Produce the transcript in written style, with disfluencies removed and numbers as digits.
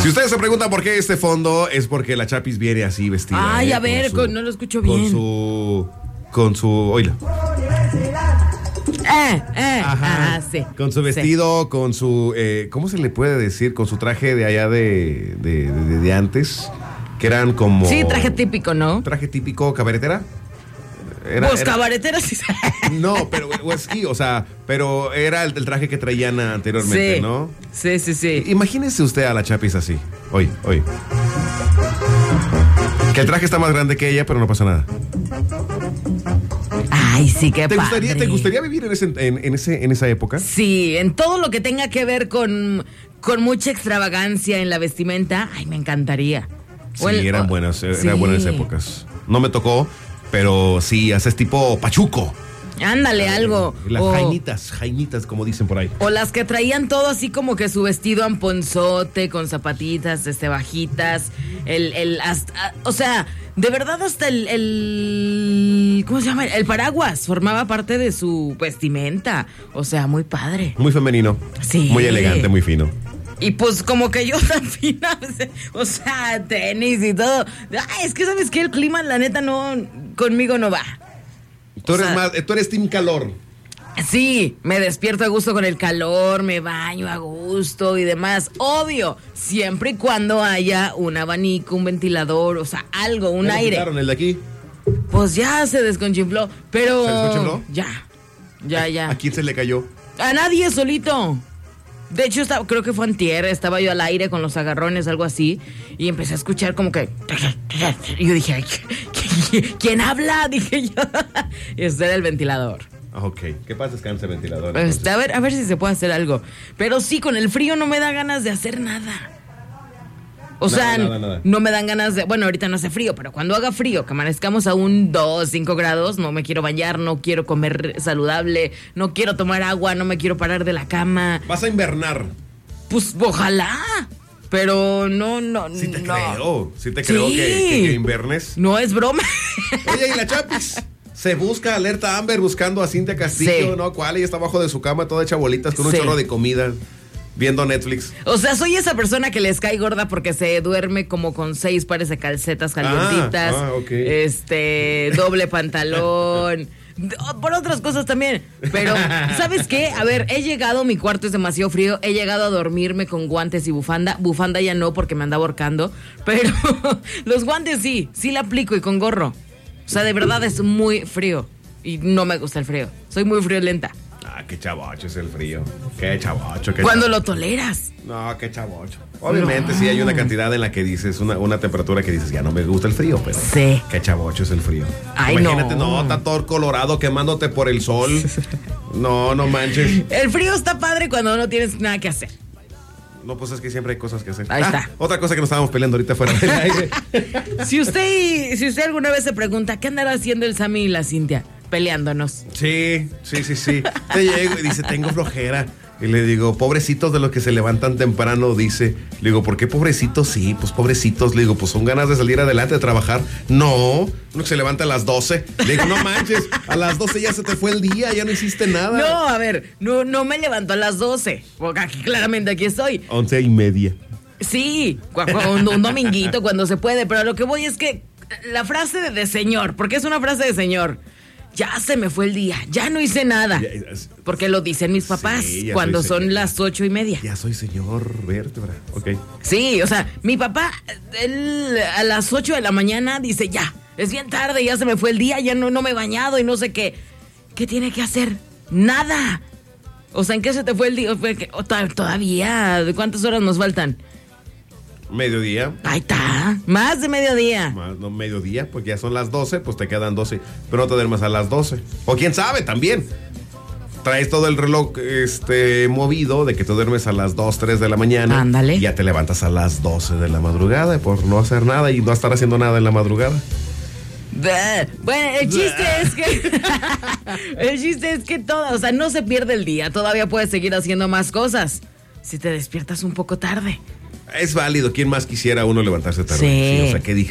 Si ustedes se preguntan por qué este fondo, es porque la Chapis viene así vestida. Ay, a ver, no lo escucho bien. Con su, oíla. Ajá. Sí. Con su vestido, sí. Con su, ¿cómo se le puede decir? Con su traje de allá de antes, que eran como... Sí, traje típico, ¿no? Traje típico, cabaretera. Cabaretera sí. No, pero sí, o sea, pero era el traje que traían anteriormente, sí. ¿no? Sí. Imagínese usted a la Chapis así, hoy. Que el traje está más grande que ella, pero no pasa nada. Ay, sí, qué padre. ¿Te gustaría vivir en esa época? Sí, en todo lo que tenga que ver con mucha extravagancia en la vestimenta. Ay, me encantaría. Sí, eran buenas épocas. No me tocó, pero sí, haces tipo pachuco. Ándale, algo. Las jainitas, como dicen por ahí. O las que traían todo así como que su vestido amponzote, con zapatitas, bajitas, o sea, de verdad hasta el ¿cómo se llama? El paraguas formaba parte de su vestimenta. O sea, muy padre. Muy femenino. Sí. Muy elegante, muy fino. Y pues como que yo tan fina, o sea, tenis y todo. Ay, es que ¿sabes qué? El clima, la neta, conmigo no va. Tú eres team calor. Sí, me despierto a gusto con el calor, me baño a gusto y demás. Obvio, siempre y cuando haya un abanico, un ventilador, o sea, algo, un aire. ¿Quitaron el de aquí? Pues ya se desconchinfló, pero... ¿Se desconchinfló? Ya. ¿A quién se le cayó? A nadie, solito. De hecho, creo que fue antier, estaba yo al aire con los agarrones, algo así, y empecé a escuchar como que... Y yo dije, ay, ¿quién habla? Dije yo. Y este era el ventilador. Ok, ¿qué pasa? Descansa el ventilador. A ver si se puede hacer algo. Pero sí, con el frío no me da ganas de hacer nada. O sea, nada. No me dan ganas de... Bueno, ahorita no hace frío, pero cuando haga frío, que amanezcamos a 5 grados, no me quiero bañar, no quiero comer saludable, no quiero tomar agua, no me quiero parar de la cama. ¿Vas a invernar? Pues ojalá, pero no. Sí te creo que invernes. No es broma. Oye, ¿y la Chapis? Se busca alerta Amber buscando a Cintia Castillo, sí. ¿no? ¿Cuál? Ella está abajo de su cama toda hecha bolitas con un chorro de comida. Viendo Netflix. O sea, soy esa persona que les cae gorda porque se duerme como con 6 pares de calcetas calientitas. Okay. Doble pantalón. Por otras cosas también. Pero, ¿sabes qué? A ver, mi cuarto es demasiado frío. He llegado a dormirme con guantes y bufanda. Bufanda ya no porque me andaba ahorcando. Pero los guantes sí la aplico y con gorro. O sea, de verdad es muy frío. Y no me gusta el frío. Soy muy friolenta. Qué chavocho es el frío. Qué chavocho. ¿Cuándo lo toleras? No, qué chavocho. Obviamente sí hay una cantidad en la que dices, una temperatura que dices, ya no me gusta el frío, pero sí. Qué chavocho es el frío. Ay, imagínate, está todo colorado quemándote por el sol. No manches. El frío está padre cuando no tienes nada que hacer. No, pues es que siempre hay cosas que hacer. Ahí está. Otra cosa que nos estábamos peleando ahorita fuera del aire. Si usted alguna vez se pregunta, ¿qué andará haciendo el Sammy y la Cintia? Peleándonos. Sí. Te llego y dice, tengo flojera. Y le digo, pobrecitos de los que se levantan temprano, dice. Le digo, ¿por qué pobrecitos? Sí, pues pobrecitos. Le digo, pues son ganas de salir adelante, de trabajar. No, uno que se levanta a las 12. Le digo, no manches, a las 12 ya se te fue el día, ya no hiciste nada. No, a ver, no me levanto a las 12. Porque claramente aquí estoy. 11:30. Sí, un dominguito cuando se puede. Pero a lo que voy es que la frase de señor, porque es una frase de señor. Ya se me fue el día, ya no hice nada. Porque lo dicen mis papás cuando son las 8:30. Ya soy señor vértebra, ok. Sí, o sea, mi papá, él a las 8 de la mañana dice, ya, es bien tarde, ya se me fue el día, ya no me he bañado y no sé qué. ¿Qué tiene que hacer? Nada. O sea, ¿en qué se te fue el día? Todavía, ¿de cuántas horas nos faltan? Mediodía. Ahí está, más de mediodía. No, mediodía, porque ya son las 12, pues te quedan 12. Pero no te duermas a las 12. O quién sabe, también. Traes todo el reloj movido de que te duermes a las 2, 3 de la mañana. Ándale. Y ya te levantas a las 12 de la madrugada por no hacer nada y no estar haciendo nada en la madrugada. Bueno, el chiste es que todo, o sea, no se pierde el día. Todavía puedes seguir haciendo más cosas si te despiertas un poco tarde. Es válido. ¿Quién más quisiera uno levantarse tarde? Sí. O sea, ¿qué dije?